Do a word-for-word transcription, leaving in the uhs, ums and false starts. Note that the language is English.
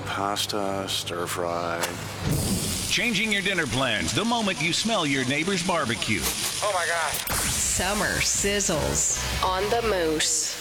pasta, stir fry. Changing your dinner plans the moment you smell your neighbor's barbecue. Oh my gosh. Summer sizzles on the Moose.